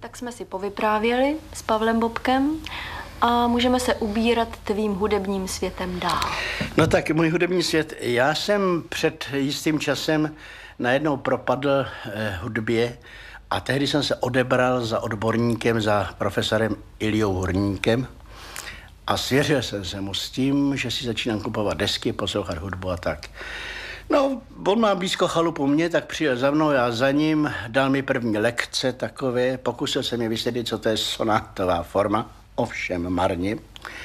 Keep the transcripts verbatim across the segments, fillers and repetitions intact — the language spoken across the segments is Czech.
Tak jsme si povyprávěli s Pavlem Bobkem a můžeme se ubírat tvým hudebním světem dál. No tak můj hudební svět. Já jsem před jistým časem najednou propadl eh, hudbě a tehdy jsem se odebral za odborníkem, za profesorem Iliou Hurníkem a svěřil jsem se mu s tím, že si začínám kupovat desky, poslouchat hudbu a tak. No, on má blízko chalupu mě, tak přijel za mnou, já za ním, dal mi první lekce takové, pokusil jsem je vysvětlit, co to je sonátová forma, ovšem marně.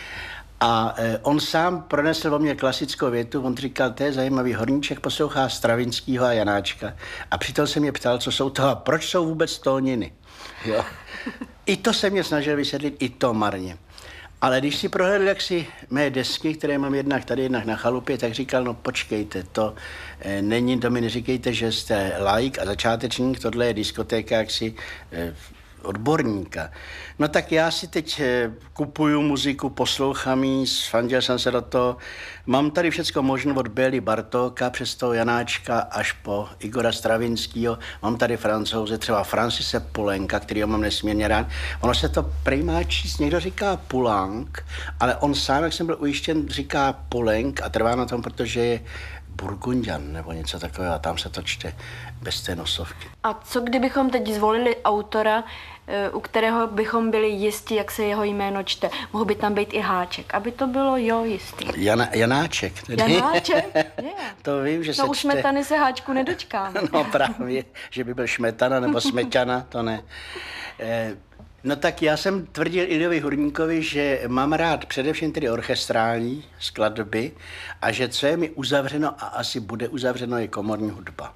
A e, on sám pronesl o mě klasickou větu, on říkal, to je zajímavý, Horníček poslouchá Stravinskýho a Janáčka. A přitom se mě ptal, co jsou to a proč jsou vůbec tóniny. Jo. I to se mě snažil vysvětlit, i to marně. Ale když si prohlédl jaksi mé desky, které mám jednak tady, jednak na chalupě, tak říkal, no počkejte, to e, není, to mi neříkejte, že jste laik a začátečník, tohle je diskotéka jaksi e, odborníka. No tak já si teď e, kupuju muziku, poslouchám jí, sfandil jsem se do toho. Mám tady všecko možné od Bély Bartóka přes toho Janáčka až po Igora Stravinskýho. Mám tady Francouze, třeba Francise Poulenca, kterýho mám nesmírně rád. Ono se to prej má číst, někdo říká Poulenc, ale on sám, jak jsem byl ujištěn, říká Poulenc a trvá na tom, protože je Burgundian nebo něco takového a tam se to čte bez té nosovky. A co kdybychom teď zvolili autora, u kterého bychom byli jistí, jak se jeho jméno čte? Mohl by tam být i háček, aby to bylo jo jistý. Jana, Janáček. Tedy. Janáček? Yeah. To vím, že no, se u Smetany se háčku nedočkáme. No právě, že by byl Šmetana nebo Smeťana, to ne. Eh, No tak já jsem tvrdil Iliovi Hurníkovi, že mám rád především tedy orchestrální skladby a že co je mi uzavřeno a asi bude uzavřeno je komorní hudba.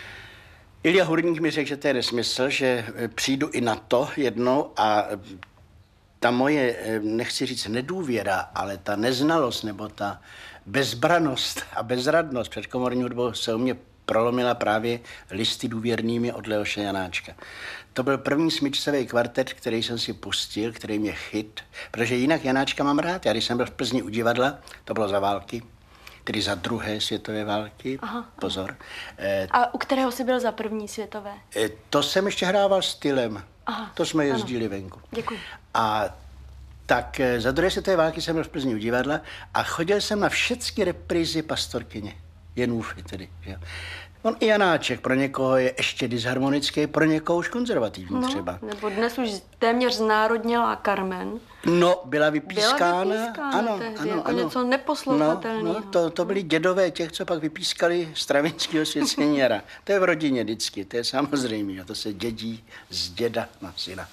Ilia Hurník mi řekl, že to je nesmysl, že přijdu i na to jednou a ta moje, nechci říct nedůvěra, ale ta neznalost nebo ta bezbranost a bezradnost před komorní hudbou se u mě prolomila právě listy důvěrnými od Leoše Janáčka. To byl první smyčcový kvartet, který jsem si pustil, který mě chyt, protože jinak Janáčka mám rád. Já když jsem byl v Plzni u divadla, to bylo za války, tedy za druhé světové války, aha, pozor. Eh, A u kterého jsi byl za první světové? Eh, to jsem ještě hrával stylem, aha, to jsme jezdili ano. venku. Děkuji. A tak eh, za druhé světové války jsem byl v Plzni u divadla a chodil jsem na všechny reprízy Pastorkyně. Jenůfy tedy, že? On i Janáček pro někoho je ještě disharmonický, pro někoho už konzervativní no, třeba. Nebo dnes už téměř znárodnělá Carmen. No, byla vypískána. Byla vypískána ano, tehdy, ano, jako ano. něco neposlouchatelného. No, no, to, to byli dědové těch, co pak vypískali Stravinskýho Svěceněra. To je v rodině vždycky, to je samozřejmě, to se dědí z děda na syna.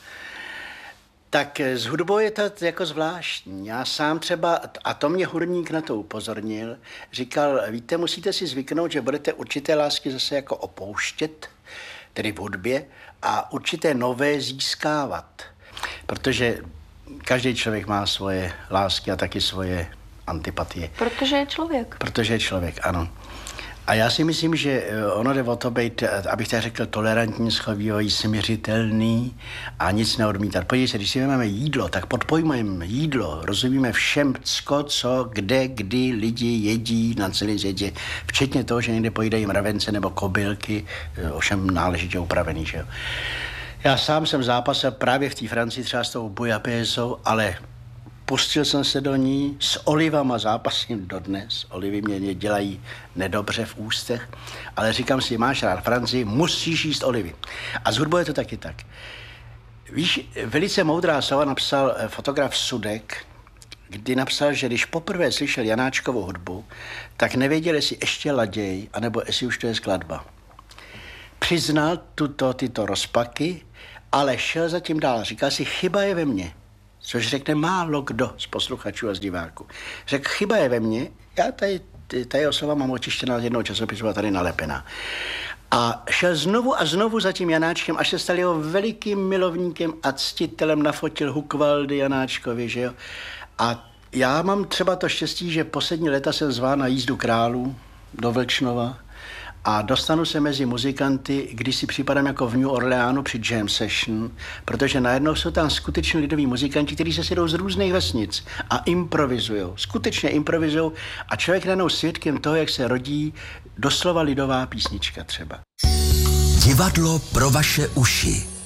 Tak s hudbou je to jako zvláštní. Já sám třeba, a to mě Hurník na to upozornil, říkal, víte, musíte si zvyknout, že budete určité lásky zase jako opouštět, tedy v hudbě, a určité nové získávat. Protože každý člověk má svoje lásky a taky svoje antipatie. Protože je člověk. Protože je člověk, ano. A já si myslím, že ono jde o to být, abych tak řekl, tolerantní, schovývavý, směřitelný a nic neodmítat. Podívej se, když si vezmeme jídlo, tak pod pojmem jídlo rozumíme všem, co, kde, kdy lidi jedí na celém světě, včetně toho, že někde pojídají mravence nebo kobylky, ovšem náležitě upravený, že jo. Já sám jsem zápasil právě v té Francii třeba s tou bouillabaissou, ale pustil jsem se do ní, s olivama zápasím dodnes. Olivy mě dělají nedobře v ústech, ale říkám si, máš rád Francii, musíš jíst olivy. A z hudbou je to taky tak. Víš, velice moudrá slova napsal fotograf Sudek, kdy napsal, že když poprvé slyšel Janáčkovou hudbu, tak nevěděl, jestli ještě laděj, anebo jestli už to je skladba. Přiznal tuto, tyto rozpaky, ale šel zatím dál. Říkal si, chyba je ve mně. Což řekne málo kdo z posluchačů a z diváků. Řekl, chyba je ve mně, já tady, tady osoba mám očištěná z jednoho časopisu a tady nalepená. A šel znovu a znovu za tím Janáčkem, až se stal jeho velikým milovníkem a ctitelem, nafotil Hukvaldy Janáčkovi, že jo. A já mám třeba to štěstí, že poslední léta jsem zván na jízdu králů do Vlčnova a dostanu se mezi muzikanty, když si připadám jako v New Orleanu při jam session, protože najednou jsou tam skutečně lidoví muzikanti, kteří se sjedou z různých vesnic a improvizujou, skutečně improvizujou a člověk najednou svědkem toho, jak se rodí doslova lidová písnička třeba. Divadlo pro vaše uši.